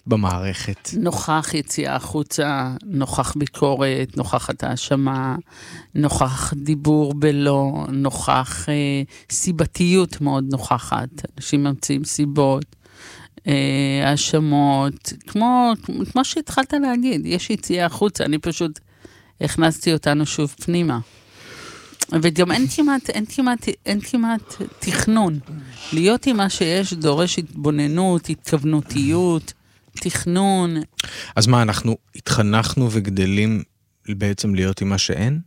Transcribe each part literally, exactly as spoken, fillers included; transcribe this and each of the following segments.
במערכת. נוכח יציאה החוצה, נוכח ביקורת, נוכח האשמה, נוכח דיבור בלא, נוכח אה, סיבתיות מאוד נוכחת. אנשים ממציאים סיבות, אה, האשמות, כמו, כמו שהתחלת להגיד, יש יציאה החוצה, אני פשוט הכנסתי אותנו שוב פנימה. וגם אין כמעט, אין כמעט, אין כמעט תכנון. להיות עם מה שיש דורש התבוננות, התכוונותיות, תכנון. אז מה, אנחנו התחנכנו וגדלים בעצם להיות עם מה שאין?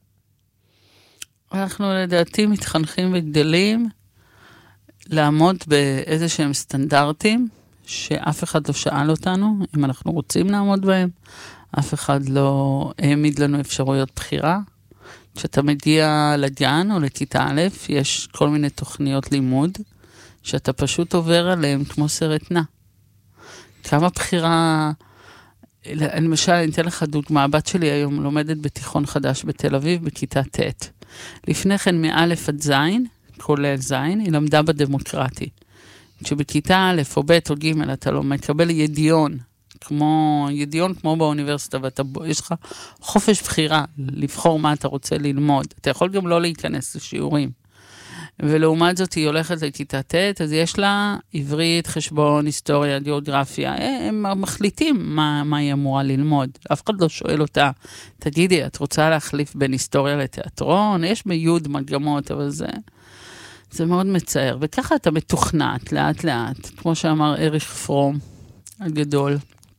אנחנו לדעתי מתחנכים וגדלים לעמוד באיזה שהם סטנדרטים, שאף אחד לא שאל אותנו, אם אנחנו רוצים לעמוד בהם, אף אחד לא העמיד לנו אפשרויות בחירה. כשאתה מגיע לגן או לכיתה א', יש כל מיני תוכניות לימוד, שאתה פשוט עובר עליהם כמו סרט נע. כמה בחירה, למשל, אני אתן לך דוגמה, הבת שלי היום לומדת בתיכון חדש בתל אביב, בכיתה ט'. לפני כן, מאלף עד זין, כולל זין, היא למדה בדמוקרטי. כשבכיתה א' או ב' או ג' אתה לא מקבל ידיון, כמו ידיון כמו באוניברסיטה, ויש לך חופש בחירה לבחור מה אתה רוצה ללמוד. אתה יכול גם לא להיכנס לשיעורים. ולעומת זאת היא הולכת לכיתה ט', אז יש לה עברית, חשבון, היסטוריה, גיאוגרפיה. הם מחליטים מה, מה היא אמורה ללמוד. אף אחד לא שואל אותה, תגידי, את רוצה להחליף בין היסטוריה לתיאטרון? יש ביוד מגמות, אבל זה, זה מאוד מצער. וככה אתה מתוכנת לאט לאט, כמו שאמר אריך פרום הגדול.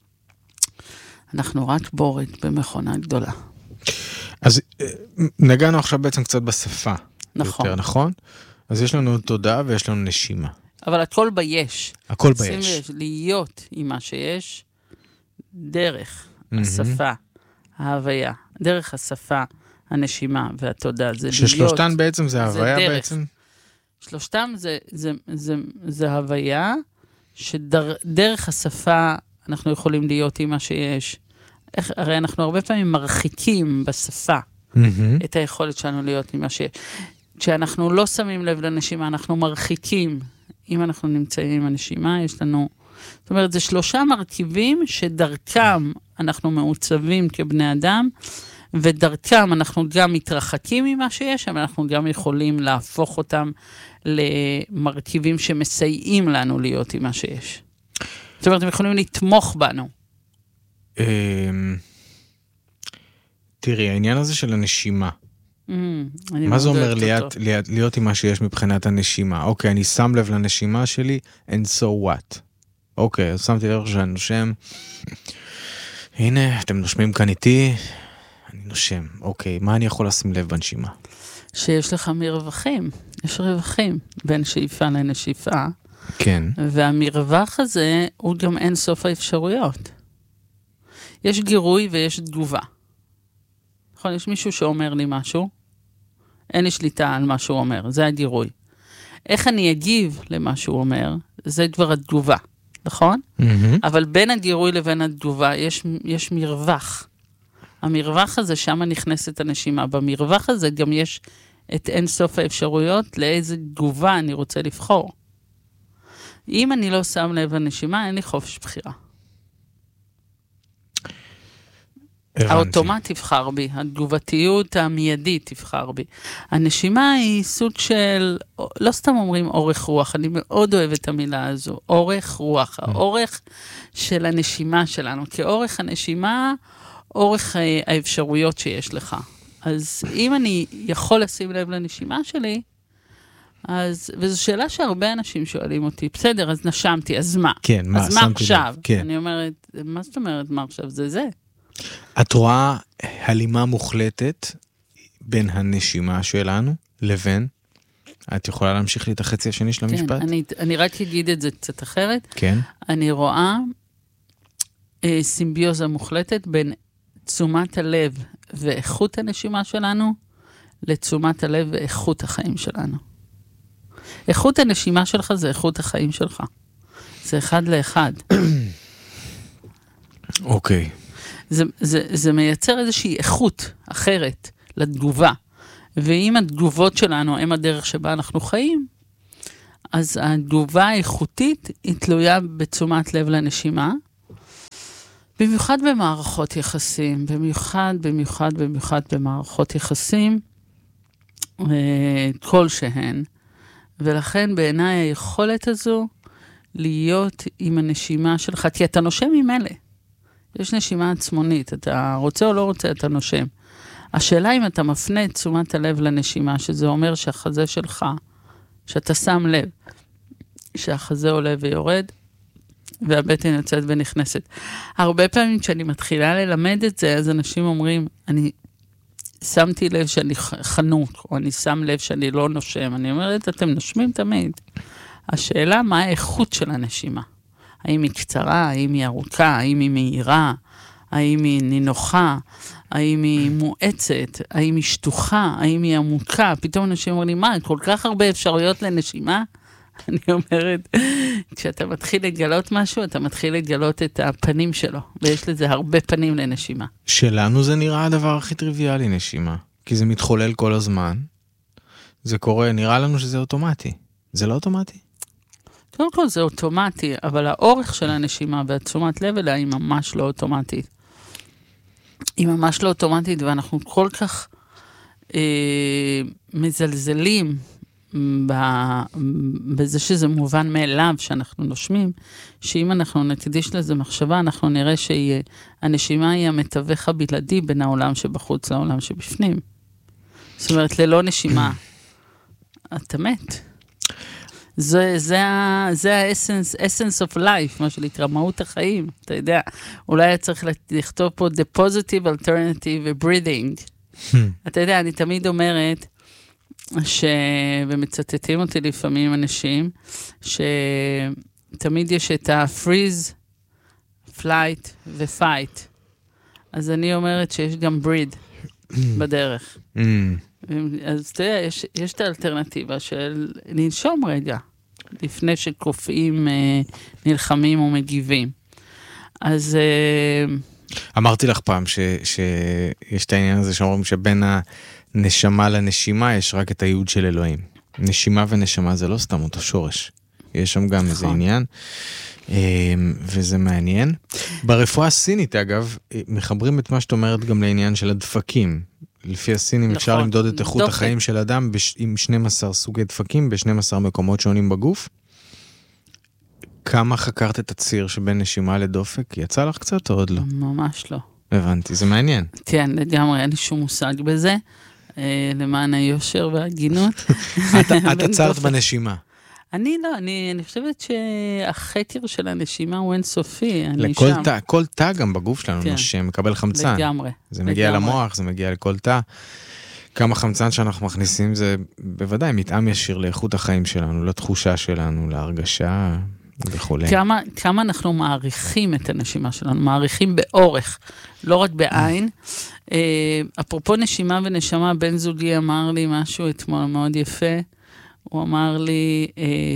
אנחנו רק בורת במכונה גדולה. אז נגענו עכשיו בעצם קצת בשפה. נכון. יותר, נכון? אז יש לנו תודעה ויש לנו נשימה. אבל הכל ביש. הכל ביש. להיות עם מה שיש, דרך השפה, ההוויה, דרך השפה, הנשימה והתודעה. זה להיות. ששלושתן בעצם זה ההוויה בעצם? שלושתם זה, זה, זה, זה ההוויה, שדרך השפה אנחנו יכולים להיות עם מה שיש. איך, הרי אנחנו הרבה פעמים מרחיקים בשפה mm-hmm. את היכולת שלנו להיות עם מה שיש. כשאנחנו לא שמים לב לנשימה, אנחנו מרחיקים. אם אנחנו נמצאים עם הנשימה, יש לנו... זאת אומרת, זה שלושה מרכיבים שדרכם אנחנו מעוצבים כבני אדם, ודרכם אנחנו גם מתרחקים ממה שיש, אבל אנחנו גם יכולים להפוך אותם למרכיבים שמסייעים לנו להיות עם מה שיש. זאת אומרת, הם יכולים לתמוך בנו. תראי, העניין הזה של הנשימה, מה זה אומר להיות עם מה שיש מבחינת הנשימה? אוקיי, אני שם לב לנשימה שלי, and so what? אוקיי, אז שמתי לב שאני נושם, הנה, אתם נושמים כאן איתי, אני נושם. אוקיי, מה אני יכול לשים לב בנשימה? שיש לך מרווחים, יש רווחים בין שאיפה לנשיפה, כן. והמרווח הזה הוא גם אין סוף האפשרויות. יש גירוי ויש תגובה. נכון, יש מישהו שאומר לי משהו, אין לי שליטה על מה שהוא אומר, זה הגירוי. איך אני אגיב למה שהוא אומר, זה כבר התגובה, נכון? Mm-hmm. אבל בין הגירוי לבין התגובה יש, יש מרווח. המרווח הזה, שם נכנסת הנשימה. במרווח הזה גם יש את אין סוף האפשרויות לאיזה תגובה אני רוצה לבחור. אם אני לא שם לב לנשימה, אין לי חופש בחירה. האוטומט תבחר בי, התגובתיות המיידית תבחר בי. הנשימה היא סוג של, לא סתם אומרים אורך רוח, אני מאוד אוהב את המילה הזו, אורך רוח, האורך של הנשימה שלנו, כאורך הנשימה, אורך האפשרויות שיש לך. אז אם אני יכול לשים לב לנשימה שלי, אז, וזו שאלה שהרבה אנשים שואלים אותי, בסדר, אז נשמתי, אז מה? כן, מה, אז מה עכשיו? כן. אני אומרת, מה זאת אומרת, מה עכשיו? זה זה. את רואה הלימה מוחלטת בין הנשימה שלנו לבין, את יכולה להמשיך לי את החצי השני של המשפט? כן, אני, אני רק אגיד את זה קצת אחרת. כן. אני רואה אה, סימביוזה מוחלטת בין תשומת הלב ואיכות הנשימה שלנו, לתשומת הלב ואיכות החיים שלנו. איכות הנשימה שלך זה איכות החיים שלך. זה אחד לאחד. אוקיי. זה, זה, זה מייצר איזושהי איכות אחרת לתגובה. ואם התגובות שלנו הם הדרך שבה אנחנו חיים, אז התגובה האיכותית היא תלויה בתשומת לב לנשימה, במיוחד במערכות יחסים, במיוחד, במיוחד, במיוחד במערכות יחסים, כלשהן. ולכן בעיניי היכולת הזו להיות עם הנשימה שלך, כי אתה נושם ממילא. יש נשימה עצמונית, אתה רוצה או לא רוצה, אתה נושם. השאלה אם אתה מפנה את תשומת הלב לנשימה, שזה אומר שהחזה שלך, שאתה שם לב, שהחזה עולה ויורד, והבטן יוצאת ונכנסת. הרבה פעמים כשאני מתחילה ללמד את זה, אז אנשים אומרים, אני שמתי לב שאני חנוק, או אני שם לב שאני לא נושם. אני אומרת, אתם נושמים תמיד. השאלה, מה האיכות של הנשימה? האם היא קצרה, האם היא ארוכה, האם היא מהירה, האם היא נינוחה, האם היא מואצת, האם היא שטוחה, האם היא עמוקה. פתאום אנשים אומרים, מה, כל כך הרבה אפשרויות לנשימה? אני אומרת, כשאתה מתחיל לגלות משהו, אתה מתחיל לגלות את הפנים שלו, ויש לזה הרבה פנים לנשימה. שלנו זה נראה הדבר הכי טריוויאלי, נשימה, כי זה מתחולל כל הזמן, זה קורה, נראה לנו שזה אוטומטי. זה לא אוטומטי? קודם כל זה אוטומטי, אבל האורך של הנשימה והתשומת לב אליה היא ממש לא אוטומטית. היא ממש לא אוטומטית, ואנחנו כל כך אה, מזלזלים בזה שזה מובן מאליו שאנחנו נושמים, שאם אנחנו נקדיש לזה מחשבה, אנחנו נראה שהנשימה היא המתווך הבלעדי בין העולם שבחוץ לעולם שבפנים. זאת אומרת, ללא נשימה, אתה מת. זה, זה, זה ה-essence, essence of life, מה שנקרא, מהות החיים, אתה יודע. אולי צריך לכתוב פה the positive alternative breathing. אתה יודע, אני תמיד אומרת, ש... ומצטטים אותי לפעמים אנשים, שתמיד יש את ה-freeze, flight ו-fight. אז אני אומרת שיש גם breathe בדרך. אז אתה יודע, יש, יש את האלטרנטיבה של לנשום רגע, לפני שקופאים, נלחמים ומגיבים. אז... אמרתי לך פעם ש... שיש את העניין הזה שאומרים שבין הנשמה לנשימה יש רק את היוד של אלוהים. נשימה ונשמה זה לא סתם אותו שורש. יש שם גם איזה עניין, וזה מעניין. ברפואה הסינית, אגב, מחברים את מה שאת אומרת גם לעניין של הדפקים. לפי הסינים אפשר למדוד את איכות החיים של אדם עם שנים עשר סוגי דפקים, ב-שנים עשר מקומות שונים בגוף. כמה חקרת את הציר שבין נשימה לדופק? יצא לך קצת או עוד לא? ממש לא. הבנתי, זה מעניין. כן, לגמרי, אין לי שום מושג בזה, למען היושר והגינות. את עצרת בנשימה. אני לא, אני, אני חושבת שהחקר של הנשימה הוא אינסופי, אני לכל שם. תא, כל תא גם בגוף שלנו כן. נושם, מקבל חמצן. לגמרי. זה מגיע לגמרי. למוח, זה מגיע לכל תא. כמה חמצן שאנחנו מכניסים זה בוודאי מתאם ישיר לאיכות החיים שלנו, לתחושה שלנו, להרגשה וכו'. כמה, כמה אנחנו מעריכים את הנשימה שלנו, מעריכים באורך, לא רק בעין. אפרופו נשימה ונשמה, בן זוגי אמר לי משהו אתמול מאוד יפה, הוא אמר לי אה,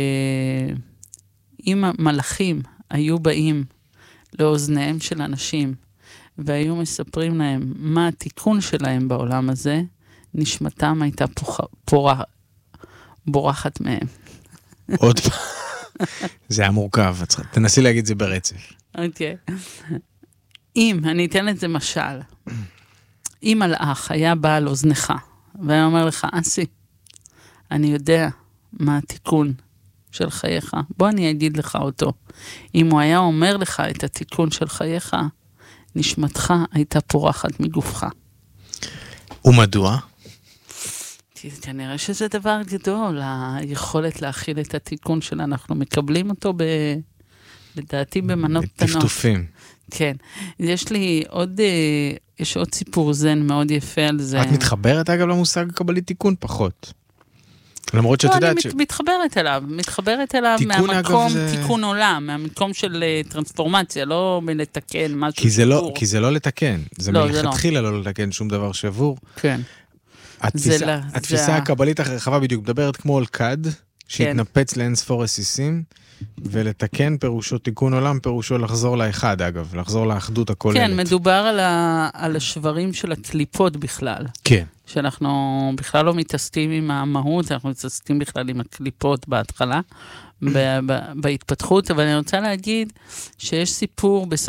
שאם המלאכים היו באים לאוזניהם של אנשים, והיו מספרים להם מה התיקון שלהם בעולם הזה, נשמתם הייתה פוח, פורה, בורחת מהם. עוד פעם. זה היה מורכב, תנסי להגיד זה ברצף. אוקיי. אם, אני אתן לזה משל, אם מלאך היה בא על אוזנך, והיה אומר לך, אסי, אני יודע מה התיקון של חייך. בוא אני אגיד לך אותו. אם הוא היה אומר לך את התיקון של חייך, נשמתך הייתה פורחת מגופך. ומדוע? כנראה שזה דבר גדול, היכולת להכיל את התיקון שלה. אנחנו מקבלים אותו ב... לדעתי במנות קטנות. בטפטופים. כן. יש לי עוד, יש עוד סיפור זן מאוד יפה על זה. את מתחברת אגב למושג קבלית תיקון פחות. למרות שאת יודעת ש... לא, אני מתחברת אליו, מתחברת אליו מהמקום תיקון עולם, מהמקום של טרנספורמציה, לא מלתקן משהו שבור. כי זה לא לתקן, זה מלכתחילה לא לתקן שום דבר שבור. כן. התפיסה הקבלית הרחבה בדיוק מדברת כמו על קד, שהתנפץ לאין ספור רסיסים, ולתקן פירושו תיקון עולם, פירושו לחזור לאחד אגב, לחזור לאחדות הכוללת. כן, מדובר על השברים של הקליפות בכלל. כן. שאנחנו בכלל לא מתעסקים עם המהות, אנחנו מתעסקים בכלל עם הקליפות בהתחלה, בהתפתחות, אבל אני רוצה להגיד שיש סיפור